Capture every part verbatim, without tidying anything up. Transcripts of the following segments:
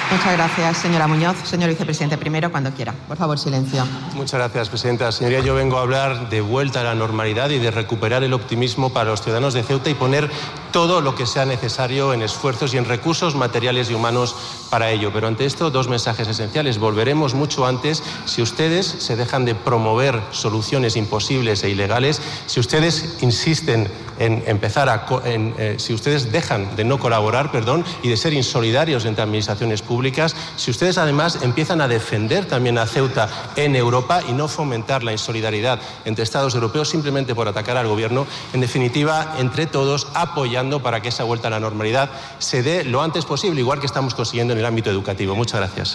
Muchas gracias, señora Muñoz. Señor vicepresidente, primero, cuando quiera. Por favor, silencio. Muchas gracias, presidenta. Señoría, yo vengo a hablar de vuelta a la normalidad y de recuperar el optimismo para los ciudadanos de Ceuta y poner todo lo que sea necesario en esfuerzos y en recursos materiales y humanos para ello. Pero ante esto, dos mensajes esenciales. Volveremos mucho antes si ustedes se dejan de promover soluciones imposibles e ilegales, si ustedes insisten en empezar a... En, eh, si ustedes dejan de no colaborar, perdón, y de ser insolidarios entre administraciones públicas, si ustedes además empiezan a defender también a Ceuta en Europa y no fomentar la insolidaridad entre Estados europeos simplemente por atacar al gobierno, en definitiva, entre todos, apoyando para que esa vuelta a la normalidad se dé lo antes posible, igual que estamos consiguiendo en el ámbito educativo. Muchas gracias.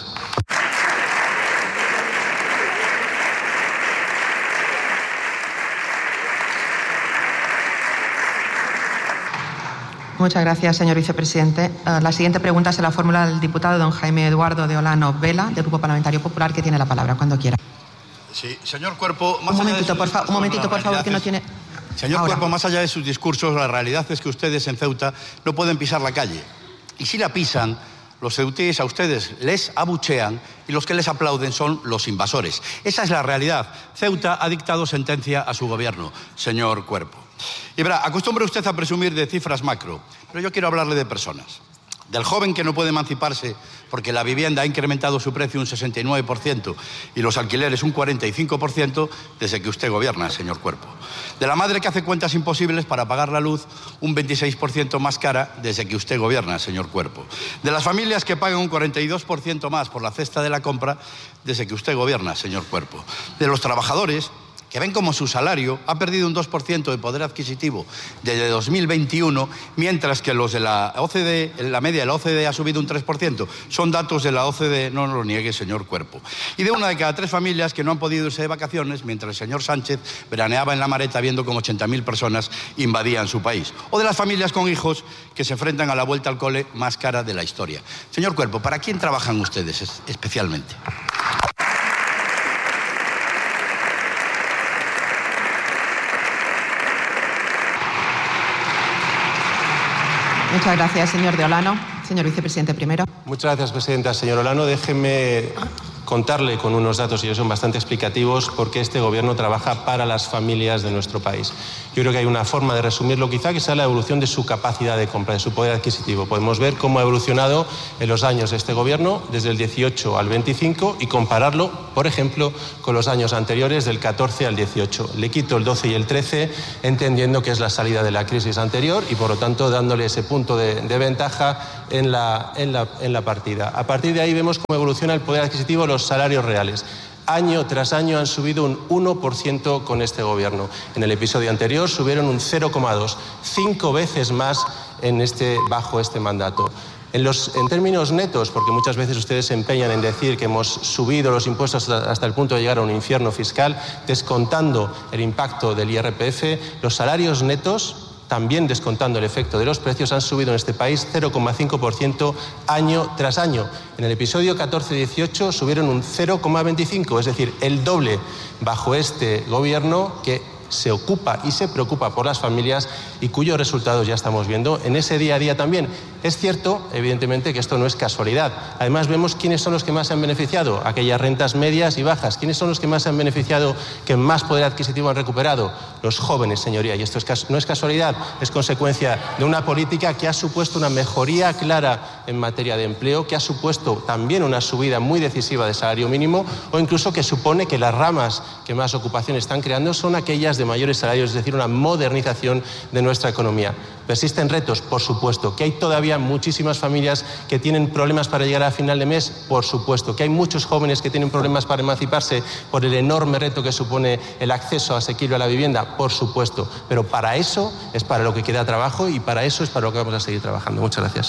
Muchas gracias, señor vicepresidente. Uh, la siguiente pregunta se la formula el diputado don Jaime Eduardo de Olano Vela, del Grupo Parlamentario Popular, que tiene la palabra cuando quiera. Sí, señor Cuerpo... Más un allá momentito, de por, fa un momentito, por favor, que no tiene... Señor Ahora. Cuerpo, más allá de sus discursos, la realidad es que ustedes en Ceuta no pueden pisar la calle. Y si la pisan, los ceutíes a ustedes les abuchean y los que les aplauden son los invasores. Esa es la realidad. Ceuta ha dictado sentencia a su gobierno, señor Cuerpo. Y verá, acostumbre usted a presumir de cifras macro, pero yo quiero hablarle de personas. Del joven que no puede emanciparse porque la vivienda ha incrementado su precio un sesenta y nueve por ciento y los alquileres un cuarenta y cinco por ciento desde que usted gobierna, señor Cuerpo. De la madre que hace cuentas imposibles para pagar la luz un veintiséis por ciento más cara desde que usted gobierna, señor Cuerpo. De las familias que pagan un cuarenta y dos por ciento más por la cesta de la compra desde que usted gobierna, señor Cuerpo. De los trabajadores que ven como su salario ha perdido un dos por ciento de poder adquisitivo desde dos mil veintiuno, mientras que los de la O C D E, la media de la O C D E ha subido un tres por ciento. Son datos de la O C D E, no lo niegue, señor Cuerpo. Y de una de cada tres familias que no han podido irse de vacaciones, mientras el señor Sánchez veraneaba en La Mareta viendo como ochenta mil personas invadían su país. O de las familias con hijos que se enfrentan a la vuelta al cole más cara de la historia. Señor Cuerpo, ¿para quién trabajan ustedes especialmente? Muchas gracias, señor de Olano. Señor vicepresidente, primero. Muchas gracias, presidenta. Señor Olano, déjeme contarle con unos datos, y ellos son bastante explicativos, por qué este gobierno trabaja para las familias de nuestro país. Yo creo que hay una forma de resumirlo, quizá, que sea la evolución de su capacidad de compra, de su poder adquisitivo. Podemos ver cómo ha evolucionado en los años de este gobierno, desde el dieciocho al veinticinco, y compararlo, por ejemplo, con los años anteriores, del catorce al dieciocho. Le quito el doce y el trece, entendiendo que es la salida de la crisis anterior y, por lo tanto, dándole ese punto de, de ventaja en la, en, la, en la partida. A partir de ahí vemos cómo evoluciona el poder adquisitivo, los salarios reales. Año tras año han subido un uno por ciento con este gobierno. En el episodio anterior subieron un cero coma dos, cinco veces más en este, bajo este mandato. En, los, en términos netos, porque muchas veces ustedes se empeñan en decir que hemos subido los impuestos hasta, hasta el punto de llegar a un infierno fiscal, descontando el impacto del I R P F, los salarios netos, también descontando el efecto de los precios, han subido en este país cero coma cinco por ciento año tras año. En el episodio catorce dieciocho subieron un cero coma veinticinco, es decir, el doble bajo este gobierno, que se ocupa y se preocupa por las familias y cuyos resultados ya estamos viendo en ese día a día también. Es cierto, evidentemente, que esto no es casualidad. Además, vemos quiénes son los que más se han beneficiado, aquellas rentas medias y bajas. ¿Quiénes son los que más se han beneficiado, que más poder adquisitivo han recuperado? Los jóvenes, señoría. Y esto es, no es casualidad, es consecuencia de una política que ha supuesto una mejoría clara en materia de empleo, que ha supuesto también una subida muy decisiva de salario mínimo, o incluso que supone que las ramas que más ocupación están creando son aquellas de mayores salarios, es decir, una modernización de nuestra economía. ¿Persisten retos? Por supuesto. ¿Que hay todavía muchísimas familias que tienen problemas para llegar a final de mes? Por supuesto. ¿Que hay muchos jóvenes que tienen problemas para emanciparse por el enorme reto que supone el acceso asequible a la vivienda? Por supuesto. Pero para eso es para lo que queda trabajo y para eso es para lo que vamos a seguir trabajando. Muchas gracias.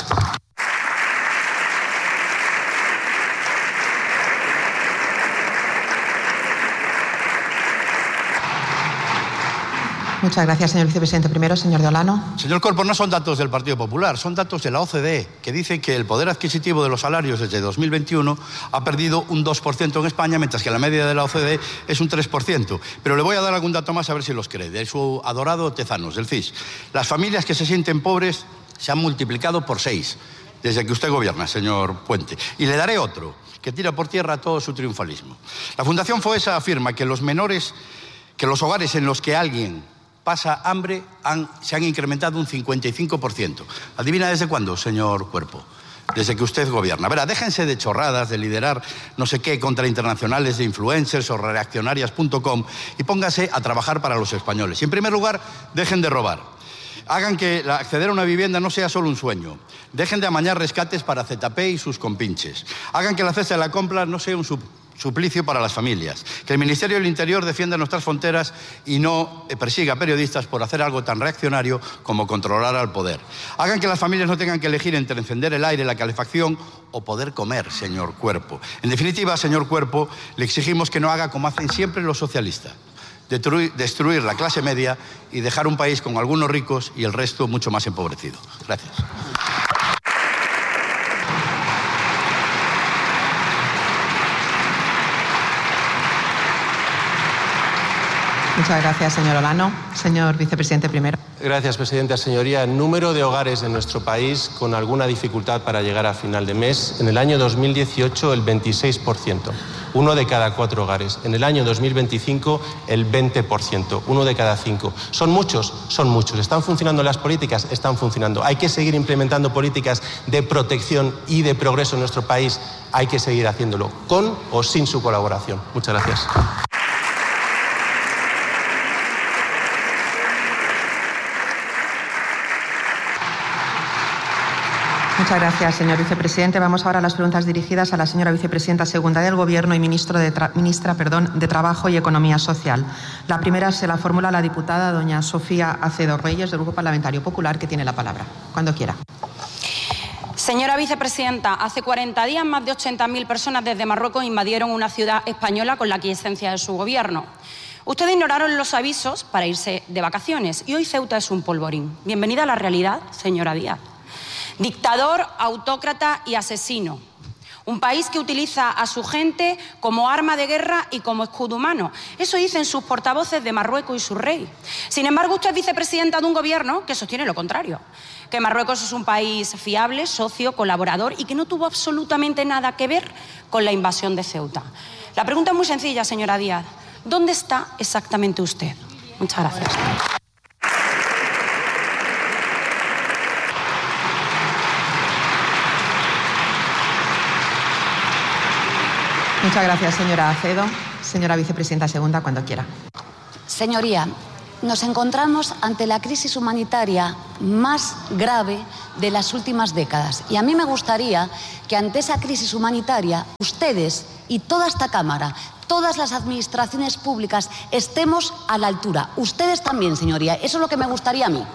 Muchas gracias, señor vicepresidente. Primero, señor de Olano. Señor Cuerpo, no son datos del Partido Popular, son datos de la O C D E, que dice que el poder adquisitivo de los salarios desde dos mil veintiuno ha perdido un dos por ciento en España, mientras que la media de la O C D E es un tres por ciento. Pero le voy a dar algún dato más a ver si los cree. De su adorado Tezanos, del C I S. Las familias que se sienten pobres se han multiplicado por seis. desde que usted gobierna, señor Puente. Y le daré otro, que tira por tierra todo su triunfalismo. La Fundación FOESA afirma que los menores, que los hogares en los que alguien pasa hambre han, se han incrementado un cincuenta y cinco por ciento. ¿Adivina desde cuándo, señor Cuerpo? Desde que usted gobierna. Verá, déjense de chorradas, de liderar no sé qué contra internacionales de influencers o reaccionarias punto com y póngase a trabajar para los españoles. Y en primer lugar, dejen de robar. Hagan que acceder a una vivienda no sea solo un sueño. Dejen de amañar rescates para Z P y sus compinches. Hagan que la cesta de la compra no sea un sub suplicio para las familias. Que el Ministerio del Interior defienda nuestras fronteras y no persiga a periodistas por hacer algo tan reaccionario como controlar al poder. Hagan que las familias no tengan que elegir entre encender el aire, la calefacción o poder comer, señor Cuerpo. En definitiva, señor Cuerpo, le exigimos que no haga como hacen siempre los socialistas. Destruir, destruir la clase media y dejar un país con algunos ricos y el resto mucho más empobrecido. Gracias. Muchas gracias, señor Olano. Señor vicepresidente primero. Gracias, presidenta. Señoría, el número de hogares en nuestro país con alguna dificultad para llegar a final de mes, en el año dos mil dieciocho el veintiséis por ciento, uno de cada cuatro hogares. En el año dos mil veinticinco el veinte por ciento, uno de cada cinco. ¿Son muchos? Son muchos. ¿Están funcionando las políticas? Están funcionando. ¿Hay que seguir implementando políticas de protección y de progreso en nuestro país? Hay que seguir haciéndolo, con o sin su colaboración. Muchas gracias. Muchas gracias, señor vicepresidente. Vamos ahora a las preguntas dirigidas a la señora vicepresidenta segunda del Gobierno y ministro de tra ministra perdón, de Trabajo y Economía Social. La primera se la formula la diputada doña Sofía Acedo Reyes, del Grupo Parlamentario Popular, que tiene la palabra. Cuando quiera. Señora vicepresidenta, hace cuarenta días más de ochenta mil personas desde Marruecos invadieron una ciudad española con la aquiescencia de su gobierno. Ustedes ignoraron los avisos para irse de vacaciones y hoy Ceuta es un polvorín. Bienvenida a la realidad, señora Díaz. Dictador, autócrata y asesino. Un país que utiliza a su gente como arma de guerra y como escudo humano. Eso dicen sus portavoces de Marruecos y su rey. Sin embargo, usted es vicepresidenta de un gobierno que sostiene lo contrario. Que Marruecos es un país fiable, socio, colaborador y que no tuvo absolutamente nada que ver con la invasión de Ceuta. La pregunta es muy sencilla, señora Díaz. ¿Dónde está exactamente usted? Muchas gracias. Muchas gracias, señora Acedo. Señora vicepresidenta segunda, cuando quiera. Señoría, nos encontramos ante la crisis humanitaria más grave de las últimas décadas. Y a mí me gustaría que ante esa crisis humanitaria, ustedes y toda esta Cámara, todas las administraciones públicas, estemos a la altura. Ustedes también, señoría. Eso es lo que me gustaría a mí.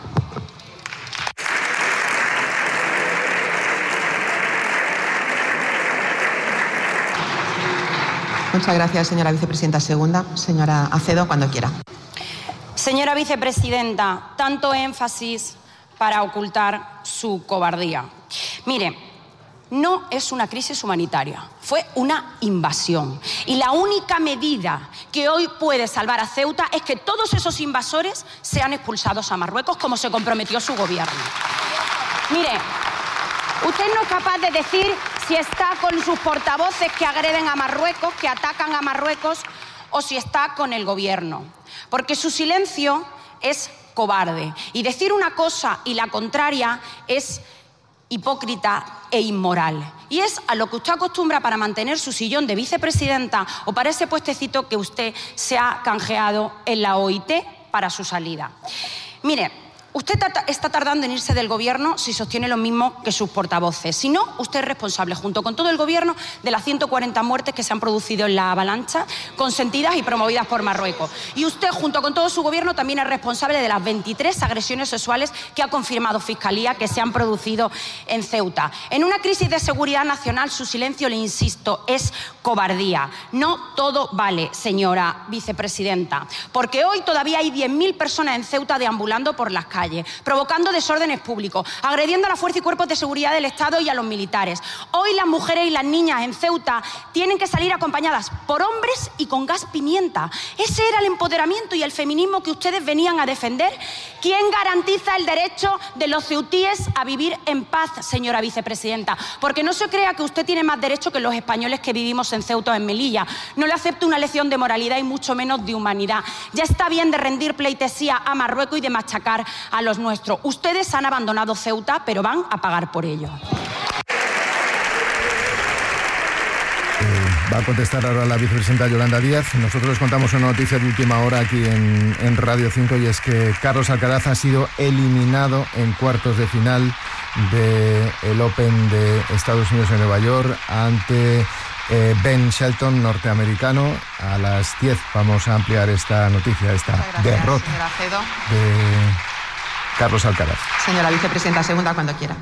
Muchas gracias, señora vicepresidenta segunda. Señora Acedo, cuando quiera. Señora vicepresidenta, tanto énfasis para ocultar su cobardía. Mire, no es una crisis humanitaria, fue una invasión. Y la única medida que hoy puede salvar a Ceuta es que todos esos invasores sean expulsados a Marruecos, como se comprometió su gobierno. Mire, usted no es capaz de decir si está con sus portavoces que agreden a Marruecos, que atacan a Marruecos, o si está con el gobierno. Porque su silencio es cobarde. Y decir una cosa y la contraria es hipócrita e inmoral. Y es a lo que usted acostumbra para mantener su sillón de vicepresidenta o para ese puestecito que usted se ha canjeado en la O I T para su salida. Mire, usted está tardando en irse del gobierno si sostiene lo mismo que sus portavoces. Si no, usted es responsable, junto con todo el gobierno, de las ciento cuarenta muertes que se han producido en la avalancha, consentidas y promovidas por Marruecos. Y usted, junto con todo su gobierno, también es responsable de las veintitrés agresiones sexuales que ha confirmado Fiscalía que se han producido en Ceuta. En una crisis de seguridad nacional, su silencio, le insisto, es cobardía. No todo vale, señora vicepresidenta, porque hoy todavía hay diez mil personas en Ceuta deambulando por las calles. calle, provocando desórdenes públicos, agrediendo a la fuerza y cuerpos de seguridad del Estado y a los militares. Hoy las mujeres y las niñas en Ceuta tienen que salir acompañadas por hombres y con gas pimienta. Ese era el empoderamiento y el feminismo que ustedes venían a defender. ¿Quién garantiza el derecho de los ceutíes a vivir en paz, señora vicepresidenta? Porque no se crea que usted tiene más derecho que los españoles que vivimos en Ceuta o en Melilla. No le acepto una lección de moralidad y mucho menos de humanidad. Ya está bien de rendir pleitesía a Marruecos y de machacar a los nuestros. Ustedes han abandonado Ceuta, pero van a pagar por ello. Va a contestar ahora la vicepresidenta Yolanda Díaz. Nosotros les contamos una noticia de última hora aquí en, en Radio cinco, y es que Carlos Alcaraz ha sido eliminado en cuartos de final del Open de Estados Unidos en Nueva York ante eh, Ben Shelton, norteamericano. A las diez vamos a ampliar esta noticia, esta gracias, derrota de Carlos Alcaraz. Señora vicepresidenta segunda, cuando quiera.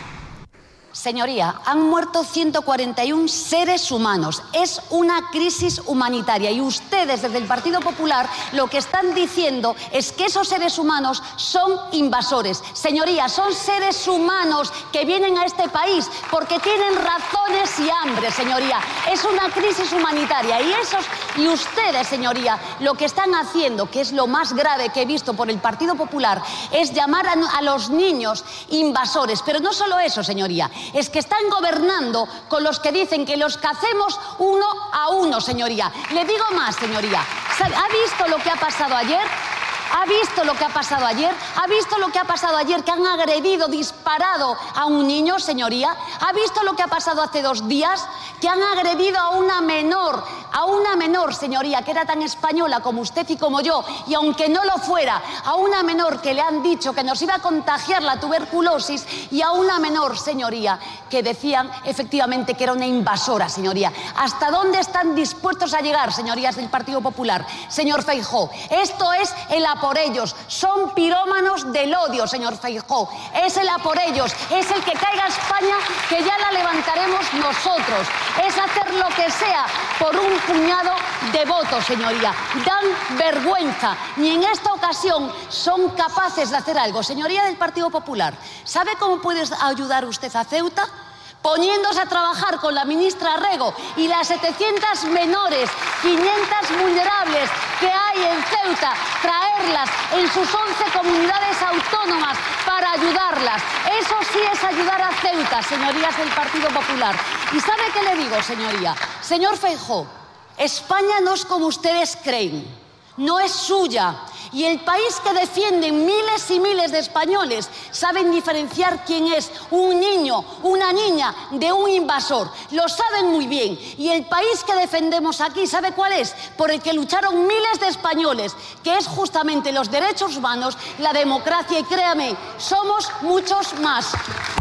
Señoría, han muerto ciento cuarenta y uno seres humanos. Es una crisis humanitaria y ustedes desde el Partido Popular lo que están diciendo es que esos seres humanos son invasores. Señoría, son seres humanos que vienen a este país porque tienen razones y hambre, señoría. Es una crisis humanitaria y esos y ustedes, señoría, lo que están haciendo, que es lo más grave que he visto por el Partido Popular, es llamar a, a los niños invasores. Pero no solo eso, señoría. Es que están gobernando con los que dicen que los cacemos uno a uno, señoría. Le digo más, señoría. ¿Ha visto lo que ha pasado ayer? ¿Ha visto lo que ha pasado ayer? ¿Ha visto lo que ha pasado ayer? Que han agredido, disparado a un niño, señoría. ¿Ha visto lo que ha pasado hace dos días? Que han agredido a una menor, a una menor, señoría, que era tan española como usted y como yo, y aunque no lo fuera, a una menor que le han dicho que nos iba a contagiar la tuberculosis, y a una menor, señoría, que decían efectivamente que era una invasora, señoría. ¿Hasta dónde están dispuestos a llegar, señorías del Partido Popular? Señor Feijóo, esto es el a por ellos. Son pirómanos del odio, señor Feijóo. Es el a por ellos. Es el que caiga España, que ya la levantaremos nosotros. Es hacer lo que sea por un puñado de votos, señoría. Dan vergüenza. Ni en esta ocasión son capaces de hacer algo. Señoría del Partido Popular, ¿sabe cómo puede ayudar usted a Ceuta? Poniéndose a trabajar con la ministra Rego y las setecientas menores, quinientas vulnerables que hay en Ceuta, traerlas en sus once comunidades autónomas para ayudarlas. Eso sí es ayudar a Ceuta, señorías del Partido Popular. ¿Y sabe qué le digo, señoría? Señor Feijóo, España no es como ustedes creen, no es suya. Y el país que defienden miles y miles de españoles saben diferenciar quién es un niño, una niña, de un invasor. Lo saben muy bien. Y el país que defendemos aquí, ¿sabe cuál es? Por el que lucharon miles de españoles, que es justamente los derechos humanos, la democracia. Y créame, somos muchos más.